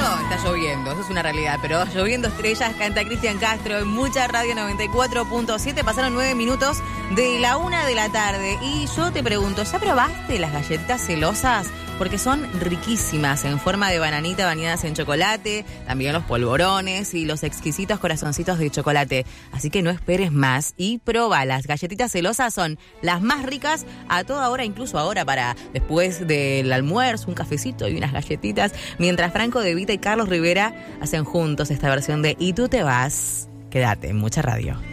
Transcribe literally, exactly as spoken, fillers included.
está lloviendo, eso es una realidad, pero lloviendo estrellas, canta Cristian Castro en Mucha Radio noventa y cuatro punto siete. Pasaron nueve minutos de la una de la tarde y yo te pregunto, ¿ya probaste las galletitas celosas? Porque son riquísimas, en forma de bananita bañadas en chocolate, también los polvorones y los exquisitos corazoncitos de chocolate. Así que no esperes más y proba. Las galletitas celosas son las más ricas a toda hora, incluso ahora para después del almuerzo, un cafecito y unas galletitas. Mientras Franco De Vita y Carlos Rivera hacen juntos esta versión de Y tú te vas, quédate en Mucha Radio.